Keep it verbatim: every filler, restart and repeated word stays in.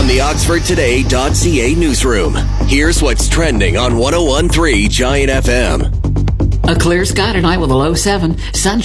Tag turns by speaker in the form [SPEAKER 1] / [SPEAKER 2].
[SPEAKER 1] the oxford today dot c a newsroom, here's what's trending on one oh one point three Giant F M.
[SPEAKER 2] A clear sky tonight with a low seven. Sunshine.